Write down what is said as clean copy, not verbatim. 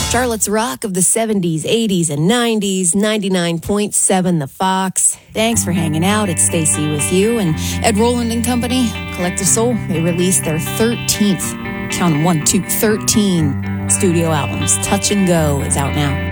Charlotte's rock of the 70s, 80s, and 90s, 99.7 The Fox. Thanks for hanging out. It's Stacy with you. And Ed Roland and Company, Collective Soul, they released their 13th, count them 1, 2, 13 studio albums. Touch and Go is out now.